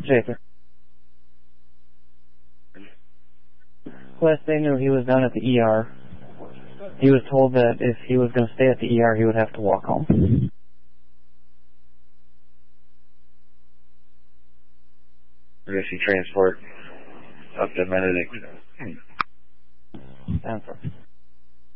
Jacob. Last they knew, he was down at the ER. He was told that if he was going to stay at the ER, he would have to walk home. Emergency transport up to Benedict. Stanford.